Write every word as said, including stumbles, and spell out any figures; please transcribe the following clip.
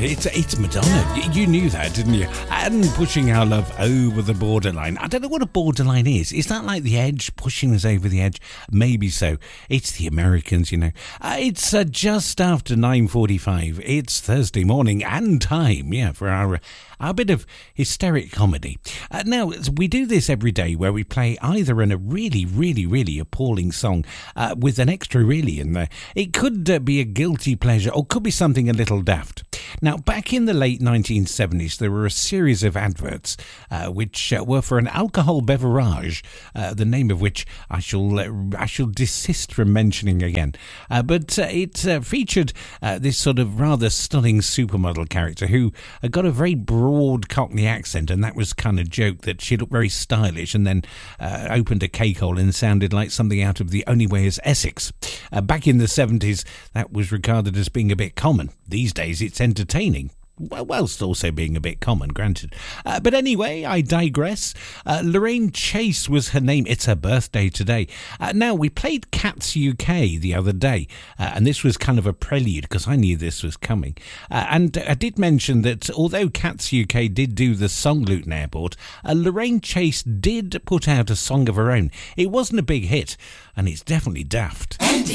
it's it's Madonna. You, you knew that, didn't you? And pushing our love over the borderline. I don't know what a borderline is. Is that like the edge, pushing us over the edge? Maybe so. It's the Americans, you know. Uh, it's uh, just after nine forty-five. It's Thursday morning and time, yeah, for our... Uh, a bit of hysteric comedy. Uh, now, we do this every day where we play either in a really, really, really appalling song uh, with an extra really in there. It could uh, be a guilty pleasure or could be something a little daft. Now, back in the late nineteen seventies, there were a series of adverts uh, which uh, were for an alcohol beverage, uh, the name of which I shall uh, I shall desist from mentioning again. Uh, but uh, it uh, featured uh, this sort of rather stunning supermodel character who uh, got a very broad Cockney accent, and that was kind of joke that she looked very stylish and then uh, opened a cake hole and sounded like something out of The Only Way is Essex. Uh, back in the seventies, that was regarded as being a bit common. These days, it's entertaining. Well, whilst also being a bit common, granted. Uh, but anyway, I digress. Uh, Lorraine Chase was her name. It's her birthday today. Uh, now, we played Cats U K the other day, uh, and this was kind of a prelude because I knew this was coming. Uh, and I did mention that although Cats U K did do the song Luton Airport, uh, Lorraine Chase did put out a song of her own. It wasn't a big hit, and it's definitely daft.